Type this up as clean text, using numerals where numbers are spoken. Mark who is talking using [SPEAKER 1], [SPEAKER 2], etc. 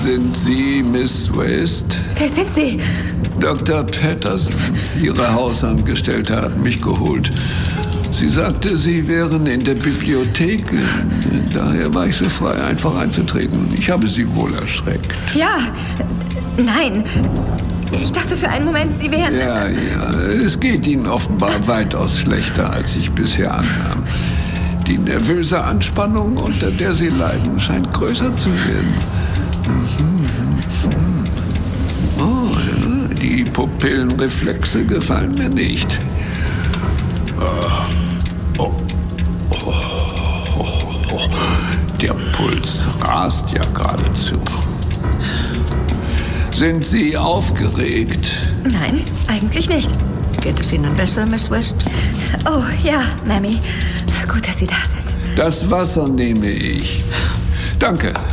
[SPEAKER 1] Sind Sie Miss West?
[SPEAKER 2] Wer sind Sie?
[SPEAKER 1] Dr. Patterson, Ihre Hausangestellte, hat mich geholt. Sie sagte, Sie wären in der Bibliothek. Daher war ich so frei, einfach einzutreten. Ich habe Sie wohl erschreckt.
[SPEAKER 2] Ja, nein. Ich dachte für einen Moment, Sie wären...
[SPEAKER 1] Ja, es geht Ihnen offenbar weitaus schlechter, als ich bisher annahm. Die nervöse Anspannung, unter der Sie leiden, scheint größer zu werden. Oh, ja, die Pupillenreflexe gefallen mir nicht. Der Puls rast ja geradezu. Sind Sie aufgeregt?
[SPEAKER 2] Nein, eigentlich nicht.
[SPEAKER 3] Geht es Ihnen besser, Miss West?
[SPEAKER 2] Oh, ja, Mammy. Gut, dass Sie da sind.
[SPEAKER 1] Das Wasser nehme ich. Danke.